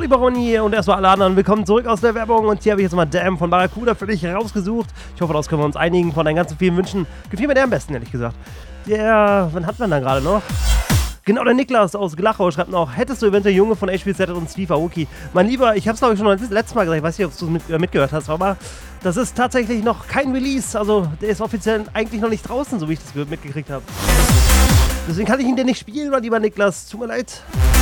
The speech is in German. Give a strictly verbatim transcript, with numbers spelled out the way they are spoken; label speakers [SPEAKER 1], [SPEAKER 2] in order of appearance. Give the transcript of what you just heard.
[SPEAKER 1] lieber Ronny und erstmal alle anderen, willkommen zurück aus der Werbung und hier habe ich jetzt mal Damn von Barracuda für dich rausgesucht. Ich hoffe, daraus können wir uns einigen von deinen ganzen vielen Wünschen. Gefiel mir der am besten, ehrlich gesagt. Der, wann hat man da gerade noch? Genau, der Niklas aus Glachau schreibt noch, hättest du eventuell Junge von H P Z und Steve Aoki? Mein Lieber, ich habe es glaube ich schon das letzte Mal gesagt, ich weiß nicht, ob du es mit, äh, mitgehört hast, aber das ist tatsächlich noch kein Release, also der ist offiziell eigentlich noch nicht draußen, so wie ich das mitgekriegt habe. Deswegen kann ich ihn dir nicht spielen, mein lieber Niklas, tut mir leid.